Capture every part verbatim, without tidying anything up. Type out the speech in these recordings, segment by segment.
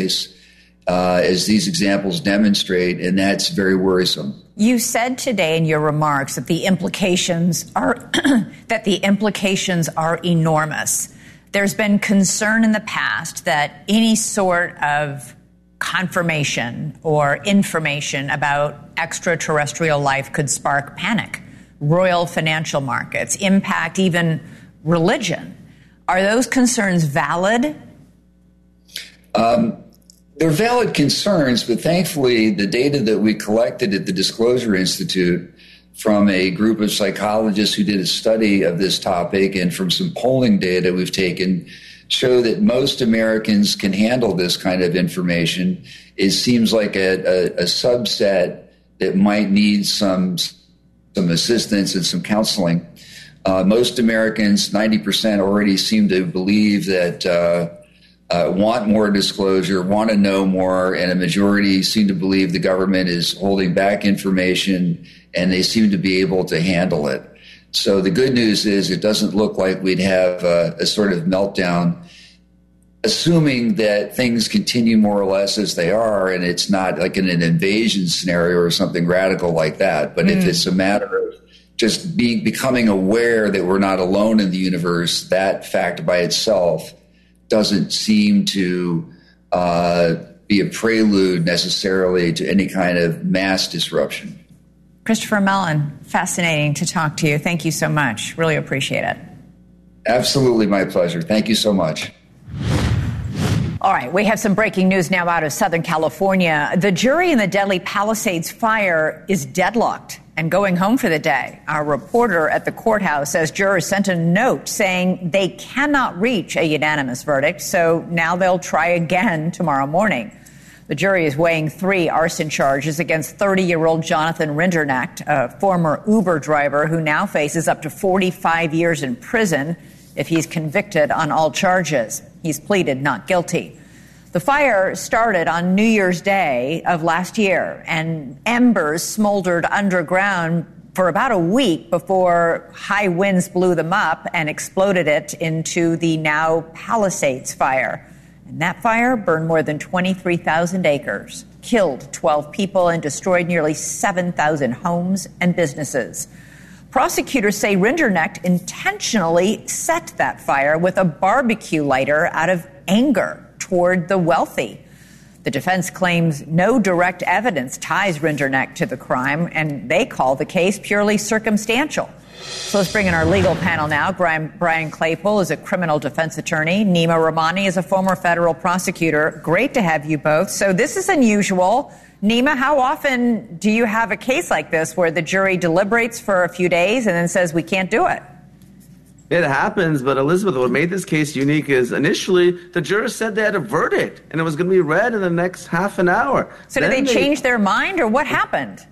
place, uh, as these examples demonstrate, and that's very worrisome. You said today in your remarks that the implications are that the implications are enormous. There's been concern in the past that any sort of confirmation or information about extraterrestrial life could spark panic, roil financial markets, impact even religion. Are those concerns valid? Um, they're valid concerns, but thankfully the data that we collected at the Disclosure Institute from a group of psychologists who did a study of this topic and from some polling data we've taken show that most Americans can handle this kind of information. It seems like a, a, a subset that might need some, some assistance and some counseling. Uh, most Americans, ninety percent, already seem to believe that uh, uh, want more disclosure, want to know more, and a majority seem to believe the government is holding back information, and they seem to be able to handle it. So the good news is it doesn't look like we'd have a, a sort of meltdown, assuming that things continue more or less as they are, and it's not like in an invasion scenario or something radical like that. But mm. if it's a matter of just being becoming aware that we're not alone in the universe, that fact by itself doesn't seem to uh, be a prelude necessarily to any kind of mass disruption. Christopher Mellon, fascinating to talk to you. Thank you so much. Really appreciate it. Absolutely my pleasure. Thank you so much. All right, we have some breaking news now out of Southern California. The jury in the deadly Palisades fire is deadlocked and going home for the day. Our reporter at the courthouse says jurors sent a note saying they cannot reach a unanimous verdict, so now they'll try again tomorrow morning. The jury is weighing three arson charges against thirty-year-old Jonathan Rinderknecht, a former Uber driver who now faces up to forty-five years in prison if he's convicted on all charges. He's pleaded not guilty. The fire started on New Year's Day of last year, and embers smoldered underground for about a week before high winds blew them up and exploded it into the now Palisades fire. And that fire burned more than twenty-three thousand acres, killed twelve people, and destroyed nearly seven thousand homes and businesses. Prosecutors say Rinderknecht intentionally set that fire with a barbecue lighter out of anger toward the wealthy. The defense claims no direct evidence ties Rinderknecht to the crime, and they call the case purely circumstantial. So let's bring in our legal panel now. Brian, Brian Claypool is a criminal defense attorney. Nima Rahmani is a former federal prosecutor. Great to have you both. So this is unusual. Nima, how often do you have a case like this where the jury deliberates for a few days and then says we can't do it? It happens, but Elizabeth, what made this case unique is initially the jurors said they had a verdict and it was going to be read in the next half an hour. So then did they, they change their mind, or what happened?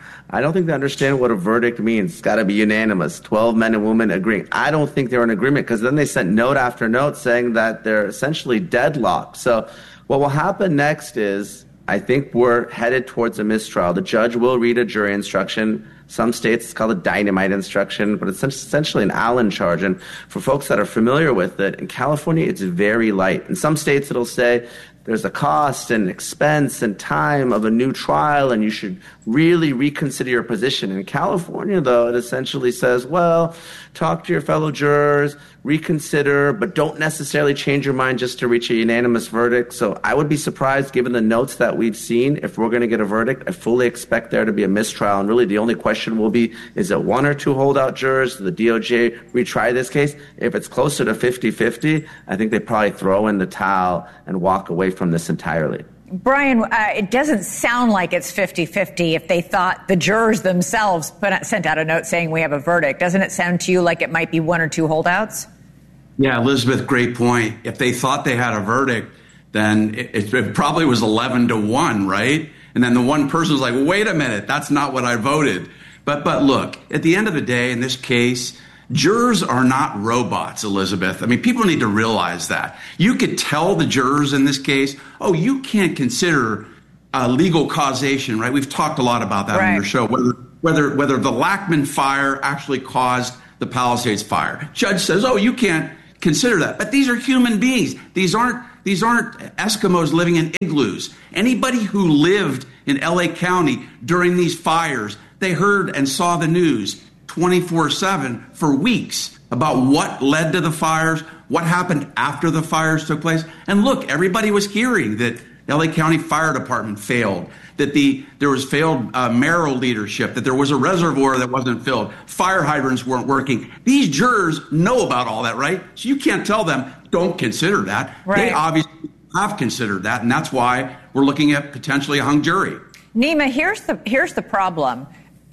I don't think they understand what a verdict means. It's got to be unanimous, twelve men and women agreeing. I don't think they're in agreement, because then they sent note after note saying that they're essentially deadlocked. So what will happen next is, I think we're headed towards a mistrial. The judge will read a jury instruction. Some states it's called a dynamite instruction, but it's essentially an Allen charge. And for folks that are familiar with it, in California, it's very light. In some states, it'll say there's a cost and expense and time of a new trial, and you should really reconsider your position. In California, though, it essentially says, well, talk to your fellow jurors, reconsider, but don't necessarily change your mind just to reach a unanimous verdict. So I would be surprised, given the notes that we've seen, if we're going to get a verdict. I fully expect there to be a mistrial. And really the only question will be, is it one or two holdout jurors? Do the D O J retry this case? If it's closer to fifty-fifty, I think they probably throw in the towel and walk away from this entirely. Brian, uh, it doesn't sound like it's fifty-fifty if they thought the jurors themselves put out, sent out a note saying we have a verdict. Doesn't it sound to you like it might be one or two holdouts? Yeah, Elizabeth, great point. If they thought they had a verdict, then it, it probably was eleven to one, right? And then the one person was like, well, wait a minute, that's not what I voted. But but look, at the end of the day, in this case, jurors are not robots, Elizabeth. I mean, people need to realize that. You could tell the jurors in this case, oh, you can't consider uh, legal causation, right? We've talked a lot about that right. on your show, whether, whether, whether the Lackman fire actually caused the Palisades fire. Judge says, oh, you can't consider that. But these are human beings. These aren't these aren't Eskimos living in igloos. Anybody who lived in L A County during these fires, they heard and saw the news twenty-four seven for weeks about what led to the fires, what happened after the fires took place. And look, everybody was hearing that the L A County Fire Department failed, that the there was failed uh, mayoral leadership, that there was a reservoir that wasn't filled, fire hydrants weren't working. These jurors know about all that, right? So you can't tell them, don't consider that. Right. They obviously have considered that, and that's why we're looking at potentially a hung jury. Nima, here's the here's the problem.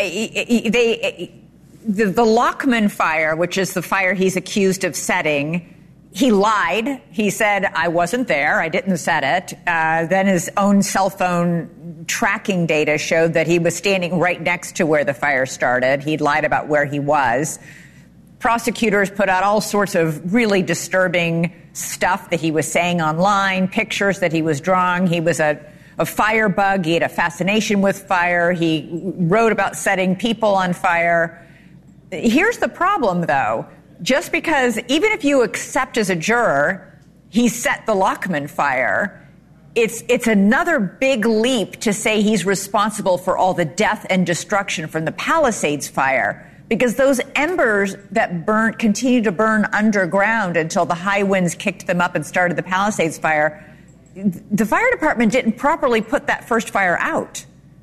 They, the, the Lockman fire, which is the fire he's accused of setting, he lied. He said, I wasn't there. I didn't set it. Uh, then his own cell phone tracking data showed that he was standing right next to where the fire started. He lied about where he was. Prosecutors put out all sorts of really disturbing stuff that he was saying online, pictures that he was drawing. He was a, a firebug. He had a fascination with fire. He wrote about setting people on fire. Here's the problem, though. Just because, even if you accept as a juror, he set the Lockman fire, it's it's another big leap to say he's responsible for all the death and destruction from the Palisades fire. Because those embers that burned, continue to burn underground until the high winds kicked them up and started the Palisades fire, the fire department didn't properly put that first fire out.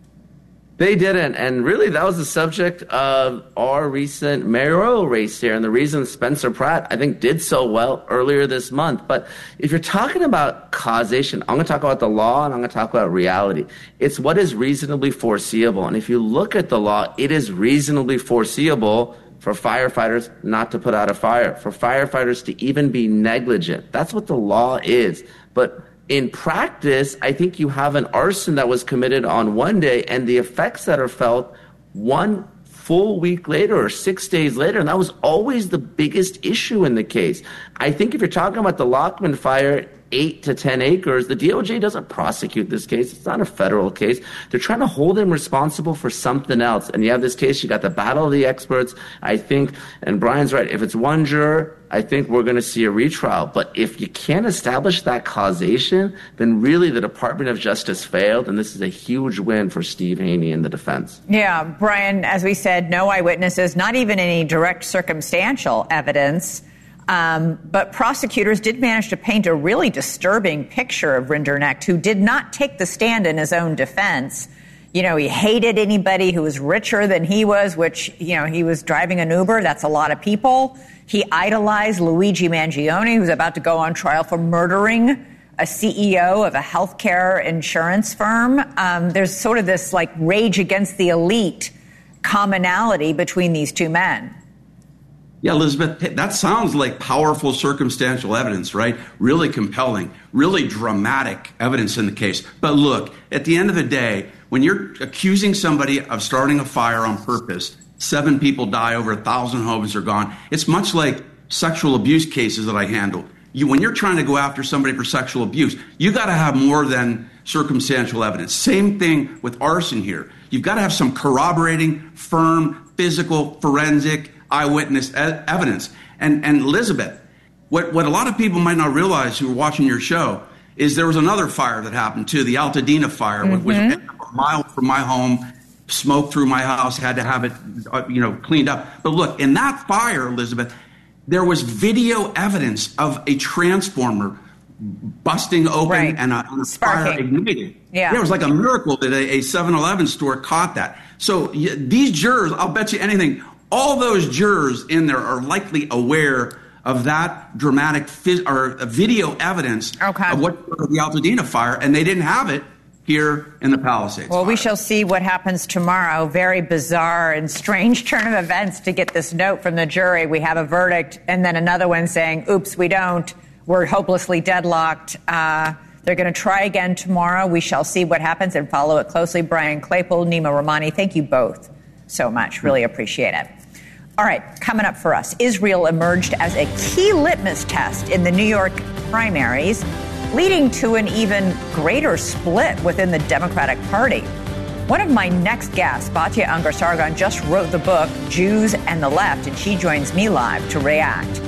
They didn't, and really that was the subject of our recent mayoral race here, and the reason Spencer Pratt, I think, did so well earlier this month. But if you're talking about causation, I'm going to talk about the law, and I'm going to talk about reality. It's what is reasonably foreseeable, and if you look at the law, it is reasonably foreseeable for firefighters not to put out a fire, for firefighters to even be negligent. That's what the law is. But in practice, I think you have an arson that was committed on one day and the effects that are felt one full week later or six days later. And that was always the biggest issue in the case. I think if you're talking about the Lockman fire, eight to ten acres, the D O J doesn't prosecute this case. It's not a federal case. They're trying to hold him responsible for something else. And you have this case, you got the battle of the experts. I think, and Brian's right, if it's one juror, I think we're going to see a retrial. But if you can't establish that causation, then really the Department of Justice failed, and this is a huge win for Steve Haney and the defense. Yeah, Brian, as we said, no eyewitnesses, not even any direct circumstantial evidence. Um, but prosecutors did manage to paint a really disturbing picture of Rinderknecht, who did not take the stand in his own defense. You know, he hated anybody who was richer than he was, which, you know, he was driving an Uber. That's a lot of people. He idolized Luigi Mangione, who's about to go on trial for murdering a C E O of a healthcare insurance firm. Um, there's sort of this, like, rage against the elite commonality between these two men. Yeah, Elizabeth, that sounds like powerful circumstantial evidence, right? Really compelling, really dramatic evidence in the case. But look, at the end of the day, when you're accusing somebody of starting a fire on purpose, seven people die, over a thousand homes are gone. It's much like sexual abuse cases that I handled. You, when you're trying to go after somebody for sexual abuse, you got to have more than circumstantial evidence. Same thing with arson here. You've got to have some corroborating, firm, physical, forensic, eyewitness e- evidence. And, and Elizabeth, what, what a lot of people might not realize who are watching your show is there was another fire that happened too, the Altadena fire, mm-hmm. which was a mile from my home, smoke through my house, had to have it, uh, you know, cleaned up. But look, in that fire, Elizabeth, there was video evidence of a transformer busting open right. and a, and a fire igniting. Yeah. yeah, it was like a miracle that a, a seven eleven store caught that. So y- these jurors, I'll bet you anything, all those jurors in there are likely aware of that dramatic phys- or video evidence okay. of what the Altadena fire, and they didn't have it here in the Palisades. Well, fire. we shall see what happens tomorrow. Very bizarre and strange turn of events to get this note from the jury. We have a verdict, and then another one saying, oops, we don't. We're hopelessly deadlocked. Uh, they're going to try again tomorrow. We shall see what happens and follow it closely. Brian Claypool, Nima Rahmani, thank you both so much. Really appreciate it. All right, coming up for us, Israel emerged as a key litmus test in the New York primaries, leading to an even greater split within the Democratic Party. One of my next guests, Batya Ungar-Sargon, just wrote the book Jews and the Left, and she joins me live to react.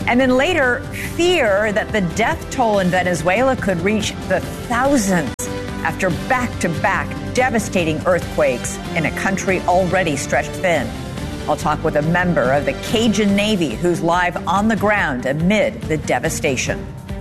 And then later, fear that the death toll in Venezuela could reach the thousands after back-to-back devastating earthquakes in a country already stretched thin. I'll talk with a member of the Cajun Navy who's live on the ground amid the devastation.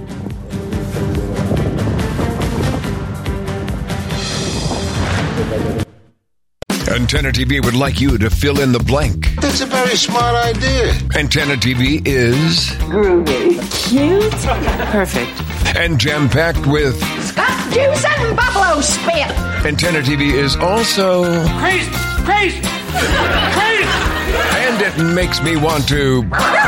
Antenna T V would like you to fill in the blank. That's a very smart idea. Antenna T V is groovy, cute, perfect, and jam-packed with Scott juice and buffalo spit. Antenna T V is also crazy, crazy, crazy, and it makes me want to.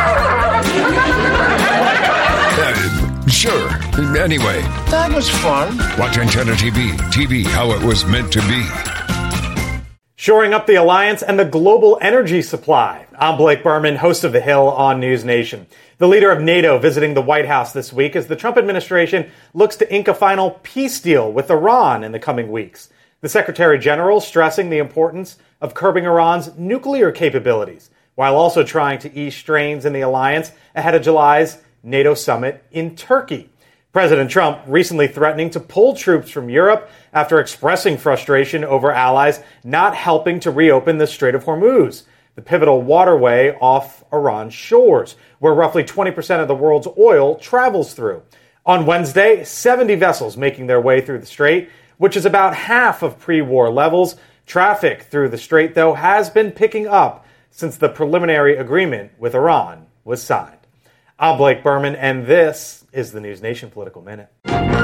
uh, sure. Anyway, that was fun. Watch Antenna T V. T V how it was meant to be. Shoring up the alliance and the global energy supply. I'm Blake Berman, host of The Hill on News Nation. The leader of NATO visiting the White House this week as the Trump administration looks to ink a final peace deal with Iran in the coming weeks. The Secretary General stressing the importance of curbing Iran's nuclear capabilities, while also trying to ease strains in the alliance ahead of July's NATO summit in Turkey. President Trump recently threatening to pull troops from Europe after expressing frustration over allies not helping to reopen the Strait of Hormuz, the pivotal waterway off Iran's shores, where roughly twenty percent of the world's oil travels through. On Wednesday, seventy vessels making their way through the strait, which is about half of pre-war levels. Traffic through the strait, though, has been picking up since the preliminary agreement with Iran was signed. I'm Blake Berman, and this is the News Nation Political Minute.